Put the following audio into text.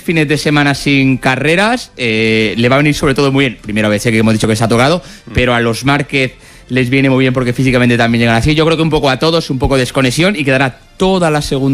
fines de semana sin carreras, le va a venir sobre todo muy bien. Primero a veces que hemos dicho que se ha tocado, pero a los Márquez les viene muy bien porque físicamente también llegan así. Yo creo que un poco a todos, un poco de desconexión y quedará toda la segunda